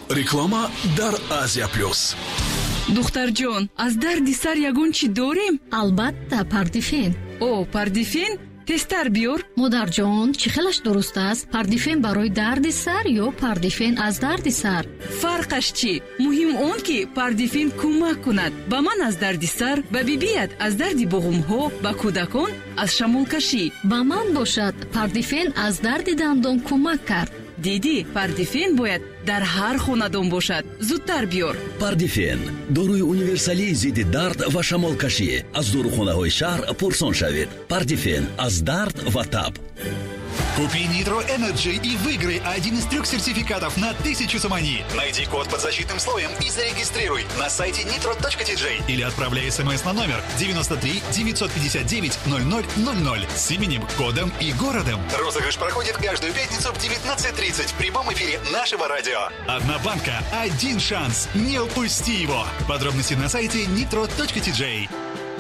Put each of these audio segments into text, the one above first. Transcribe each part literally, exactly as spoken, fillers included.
реклама дар Азия плюс. духтарҷон, аз дарди сар ягон чӣ дорем? албатта, пардифен. о пардифен тестар биёр. модарҷон, чӣ хелаш дуруст аст? Пардифен барои дарди сар ё пардифен аз дарди сар? фарқаш чӣ? муҳим он ки пардифен кӯмак кунад ба ман аз дарди сар, ба бибият аз дарди буғумҳо, ба кӯдакон аз шамолкашӣ. ба ман бошад, пардифен аз дарди дандон кӯмак кард. диди, пардифен бояд дар ҳар хонадон бошад. зудтар биёр. пардифен доруи универсалии зидди дард ва шамолкашӣ. аз дорухонаҳои шаҳр пурсон шавед. пардифен аз дард ва таб. Купи Nitro Energy и выиграй один из трех сертификатов на тысячу самани. Найди код под защитным слоем и зарегистрируй на сайте нитро точка ти джей или отправляй смс на номер девяносто три девятьсот пятьдесят девять ноль ноль ноль ноль с именем, кодом и городом. Розыгрыш проходит каждую пятницу в девятнадцать тридцать в прямом эфире нашего радио. Одна банка, один шанс. Не упусти его. Подробности на сайте нитро точка ти джей.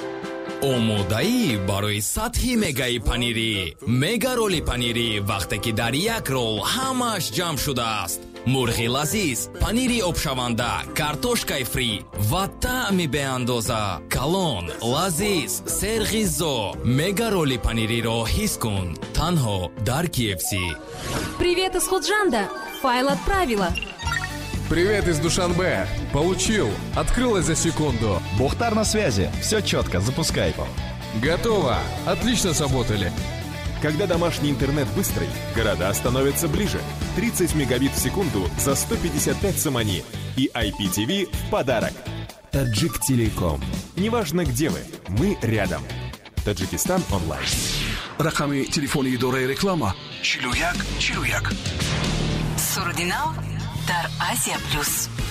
омодаи барои сатҳи мегаи панирӣ. Мега роли панирӣ вақте ки дар як рол ҳамааш ҷамъ шудааст. мурғи лазиз, панири обшаванда, картошкаи фри ва таъми беандоза. калон, лазиз, серғизо. Мега роли панириро ҳис кун танҳо дар ки эф си. Привет из Худжанда. Файл отправила. Привет из Душанбе. Получил. Открылось за секунду. Бухтар на связи. Все четко, запускай. Готово. Отлично сработали. Когда домашний интернет быстрый, города становятся ближе. тридцать мегабит в секунду за сто пятьдесят пять самани. И ай пи ти ви в подарок. Таджик Телеком. Неважно где вы, мы рядом. Таджикистан онлайн. Рақами телефони идораи реклама чилу як чилу як. Сурдинал дар Азия плюс.